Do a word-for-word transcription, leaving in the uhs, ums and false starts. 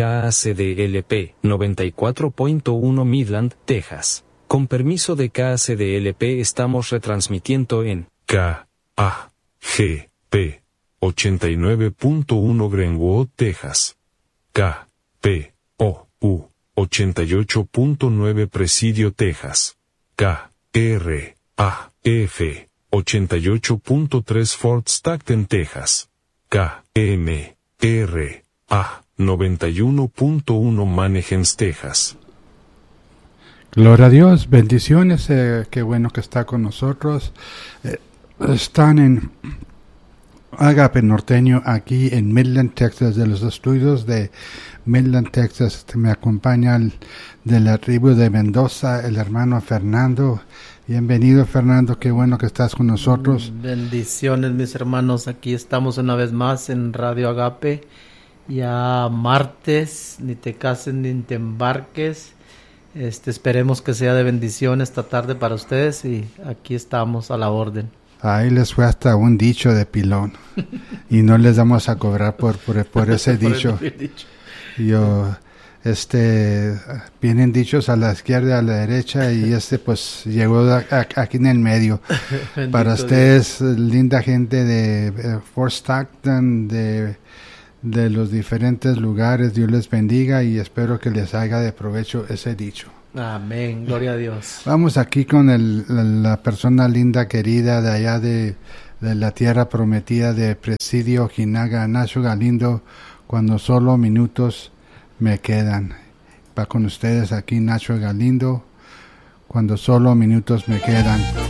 K A C D L P noventa y cuatro punto uno Midland, Texas. Con permiso de K A C D L P estamos retransmitiendo en K A G P ochenta y nueve punto uno Greenwood, Texas. K P O U ochenta y ocho punto nueve Presidio, Texas. K R A F ochenta y ocho punto tres Fort Stockton, Texas. K M R A noventa y uno punto uno Manheim, Texas. Gloria a Dios, bendiciones, eh, qué bueno que está con nosotros. Eh, están en Agape Norteño, aquí en Midland, Texas, de los estudios de Midland, Texas. Me acompaña el, de la tribu de Mendoza, el hermano Fernando. Bienvenido, Fernando, qué bueno que estás con nosotros. Bendiciones, mis hermanos, aquí estamos una vez más en Radio Agape. Ya martes, ni te cases ni te embarques. Este, esperemos que sea de bendición esta tarde para ustedes y aquí estamos a la orden. Ahí les fue hasta un dicho de pilón y no les vamos a cobrar por, por, por ese por dicho. dicho. Yo, este, vienen dichos a la izquierda, a la derecha y este pues llegó a, a, aquí en el medio. Para ustedes, Dios. Linda gente de uh, Fort Stockton, de... de los diferentes lugares, Dios les bendiga y espero que les haga de provecho ese dicho. Amén, gloria a Dios. Vamos aquí con el, la, la persona linda, querida de allá de, de la tierra prometida de Presidio, Ojinaga, Nacho Galindo, cuando solo minutos me quedan. Va con ustedes aquí Nacho Galindo, cuando solo minutos me quedan.